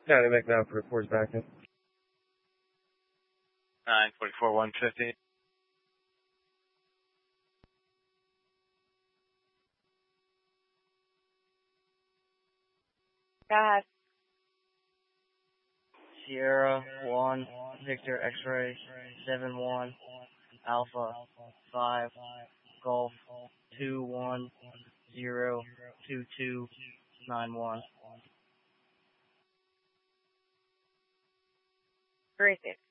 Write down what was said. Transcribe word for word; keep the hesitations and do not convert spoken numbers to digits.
County McNabb reports back in. nine forty-four, one fifty. Go ahead. Sierra one, Victor X-ray seven one, Alpha five, Golf two one zero two two nine one. Great.